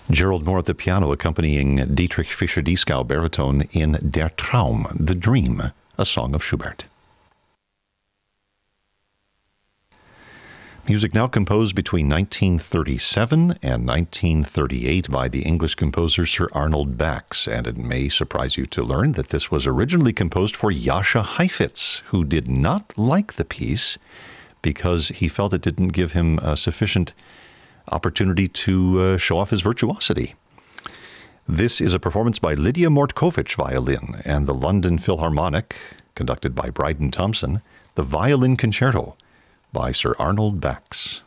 Gerald Moore at the piano accompanying Dietrich Fischer-Dieskau baritone in Der Traum, The Dream, a song of Schubert. Music now composed between 1937 and 1938 by the English composer Sir Arnold Bax, and it may surprise you to learn that this was originally composed for Jascha Heifetz, who did not like the piece because he felt it didn't give him sufficient opportunity to show off his virtuosity. This is a performance by Lydia Mortkovich violin and the London Philharmonic, conducted by Bryden Thompson, the Violin Concerto by Sir Arnold Bax.